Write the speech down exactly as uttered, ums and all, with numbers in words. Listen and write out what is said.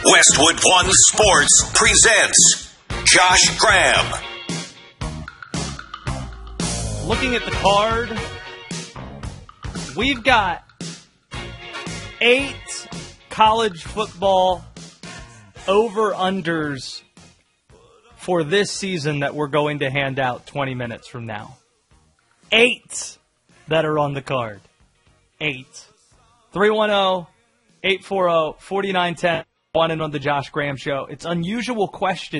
Westwood One Sports presents Josh Graham. Looking at the card, we've got eight college football over-unders for this season that we're going to hand out twenty minutes from now. Eight that are on the card. Eight. three one zero, eight four zero, four nine one zero. One in on the Josh Graham Show. It's unusual question.